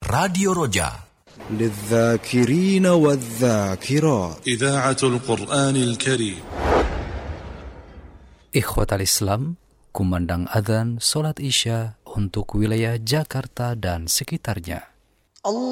Radio Roja للذاكرين والذاكرات إذاعة القرآن الكريم. Ikhwatal Islam, kumandang adzan salat Isya untuk wilayah Jakarta dan sekitarnya.